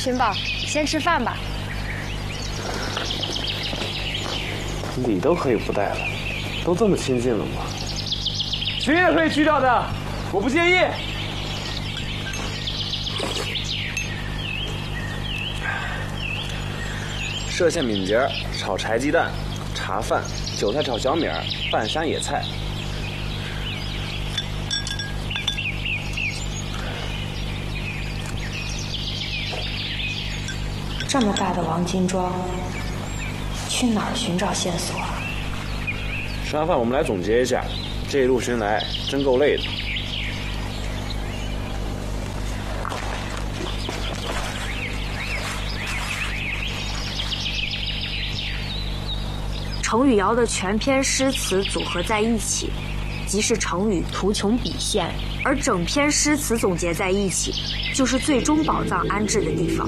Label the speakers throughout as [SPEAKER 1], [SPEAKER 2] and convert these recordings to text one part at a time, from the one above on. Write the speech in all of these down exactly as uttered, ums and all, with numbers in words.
[SPEAKER 1] 寻宝，先吃饭吧。
[SPEAKER 2] 礼都可以不带了，都这么亲近了吗？
[SPEAKER 3] 裙也可以去掉的，我不介意。
[SPEAKER 2] 歙县敏捷炒柴鸡蛋，茶饭，韭菜炒小米儿，半山野菜。
[SPEAKER 4] 这么大的王金庄，去哪儿寻找线索啊？
[SPEAKER 2] 吃完饭我们来总结一下，这一路寻来真够累的。
[SPEAKER 1] 程宇尧的全篇诗词组合在一起，即是程宇图穷匕现，而整篇诗词总结在一起，就是最终宝藏安置的地方。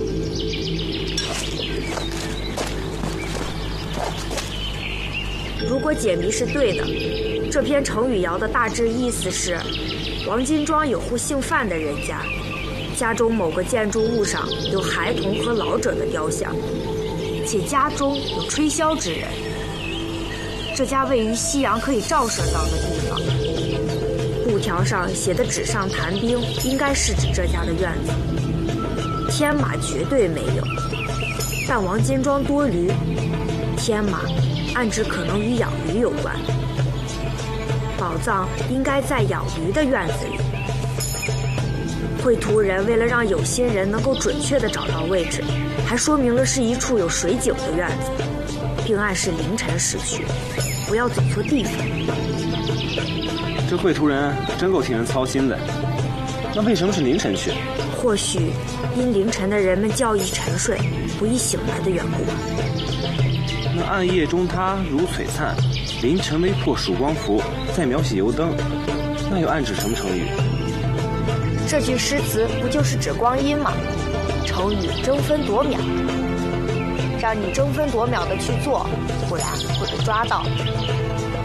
[SPEAKER 1] 如果解谜是对的，这篇程宇尧的大致意思是，王金庄有户姓范的人家，家中某个建筑物上有孩童和老者的雕像，且家中有吹箫之人。这家位于夕阳可以照射到的地方，布条上写的纸上谈兵应该是指这家的院子。天马绝对没有，但王金庄多驴，天马暗指可能与养驴有关。宝藏应该在养驴的院子里。绘图人为了让有心人能够准确地找到位置，还说明了是一处有水井的院子，并暗示凌晨时去，不要走错地方。
[SPEAKER 2] 这绘图人真够替人操心的。那为什么是凌晨去？
[SPEAKER 1] 或许因凌晨的人们较易沉睡，不易醒来的缘故吧。
[SPEAKER 2] 那暗夜中他如璀璨，凌晨微破曙光符，再描写油灯，那又暗指什么成语？
[SPEAKER 1] 这句诗词不就是指光阴吗？成语争分夺秒，让你争分夺秒的去做，不然会被抓到。